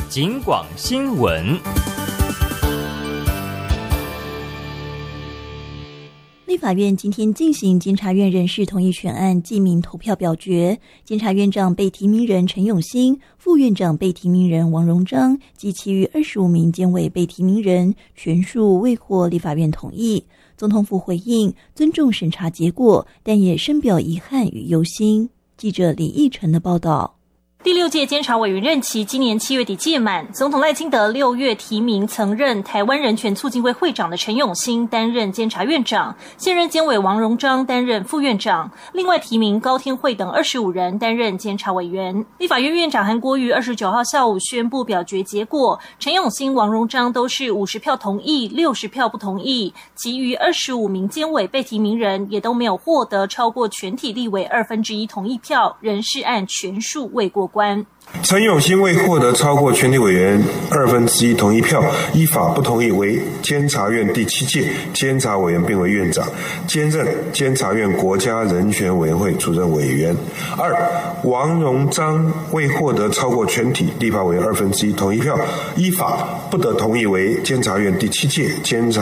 警广新闻。 立法院今天进行监察院人事同意权案记名投票表决，监察院长被提名人陈永新、副院长被提名人王荣章及其余25名监委被提名人全数未获立法院同意。总统府回应尊重审查结果，但也深表遗憾与忧心。记者李义成的报道。 第6届监察委员任期今年7月底届满，总统赖清德6月提名曾任台湾人权促进会会长的陈永新担任监察院长，现任监委王荣章担任副院长，另外提名高天惠等25人担任监察委员。立法院院长韩国瑜29号下午宣布表决结果，陈永新、王荣章都是50票同意，60票不同意，其余25名监委被提名人也都没有获得超过全体立委1/2同意票，人事案全数未过关。 陈永新未获得超过全体委员1/2同意票，依法不同意为监察院第7届监察委员，并为院长，兼任监察院国家人权委员会主任委员。2. 王荣章未获得超过全体立法委员1/2同意票，依法不得同意为监察院第7届监察